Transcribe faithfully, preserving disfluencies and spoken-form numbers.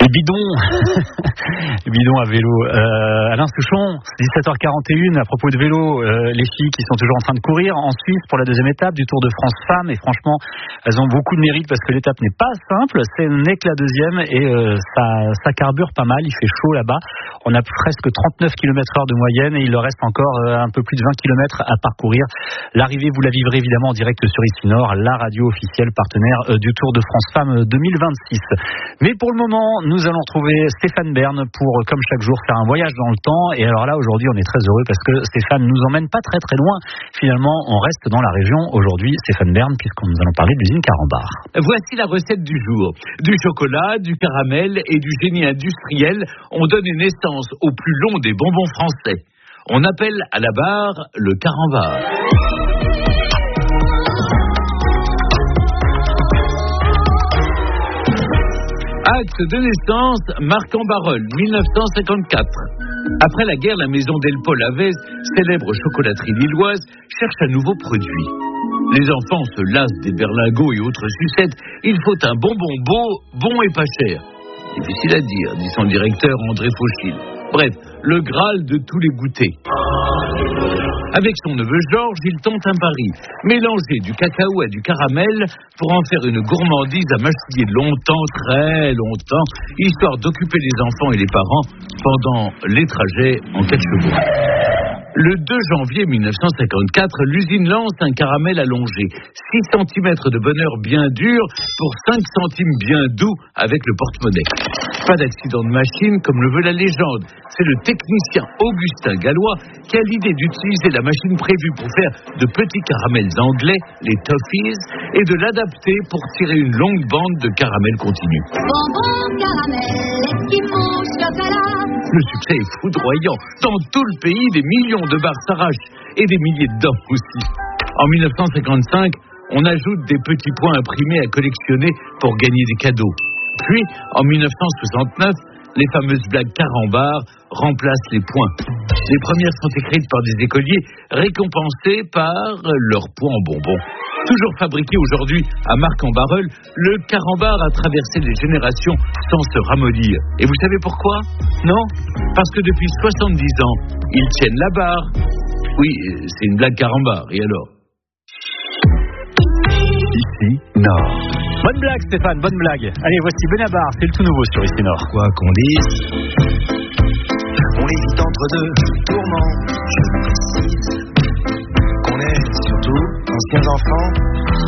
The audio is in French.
bidon, le bidon à vélo. Euh, Alain Souchon, dix-sept heures quarante et une, à propos de vélo, euh, les filles qui sont toujours en train de courir en Suisse pour la deuxième étape du Tour de France Femmes, et franchement, elles ont beaucoup de mérite parce que l'étape n'est pas simple, c'est n'est que la deuxième, et euh, ça, ça carbure pas mal, il fait chaud là-bas. On a presque trente-neuf kilomètres heure de moyenne et il leur reste encore euh, un peu plus de vingt kilomètres à parcourir. L'arrivée, vous la vivrez évidemment en direct sur Ici Nord, la radio officielle partenaire euh, du Tour de France Femmes deux mille vingt-six. Mais pour le moment, nous allons retrouver Stéphane Bern pour, comme chaque jour, faire un voyage dans le temps. Et alors là, aujourd'hui, on est très heureux parce que Stéphane nous emmène pas très très loin. Finalement, on reste dans la région aujourd'hui, Stéphane Bern, puisqu'on nous allons parler de l'usine Carambar. Voici la recette du jour. Du chocolat, du caramel et du génie industriel ont donné naissance au plus long des bonbons français. On appelle à la barre le Carambar. Acte de naissance, Marc en Barœul, dix-neuf cent cinquante-quatre. Après la guerre, la maison d'El-Paul Havès, célèbre chocolaterie lilloise, cherche un nouveau produit. Les enfants se lassent des berlingots et autres sucettes. Il faut un bonbon beau, bon et pas cher. Difficile à dire, dit son directeur André Fauchil. Bref, le Graal de tous les goûters. Avec son neveu Georges, il tente un pari. Mélanger du cacao à du caramel pour en faire une gourmandise à mâchouiller longtemps, très longtemps, histoire d'occuper les enfants et les parents pendant les trajets en quatre chevaux. Le deux janvier mille neuf cent cinquante-quatre, l'usine lance un caramel allongé. six centimètres de bonheur bien dur pour cinq centimes bien doux avec le porte-monnaie. Pas d'accident de machine comme le veut la légende. C'est le technicien Augustin Gallois qui a l'idée d'utiliser la machine prévue pour faire de petits caramels anglais, les toffees, et de l'adapter pour tirer une longue bande de caramel continu. Bonbon caramel, esquimau, chocolat. Le succès est foudroyant. Dans tout le pays, des millions de barres s'arrachent et des milliers de dents aussi. En mille neuf cent cinquante-cinq, on ajoute des petits points imprimés à collectionner pour gagner des cadeaux. Puis, en mille neuf cent soixante-neuf, les fameuses blagues Carambar remplacent les points. Les premières sont écrites par des écoliers récompensés par leur poids en bonbons. Toujours fabriqué aujourd'hui à Marc-en-Barœul, le Carambar a traversé les générations sans se ramollir. Et vous savez pourquoi? Non? Parce que depuis soixante-dix ans, ils tiennent la barre. Oui, c'est une blague Carambar, et alors? Ici Nord. Bonne blague Stéphane, bonne blague. Allez, voici Benabar, c'est le tout nouveau sur Ici Nord. Quoi qu'on dise, on évite entre deux tourments. Je précise qu'on est surtout anciens enfants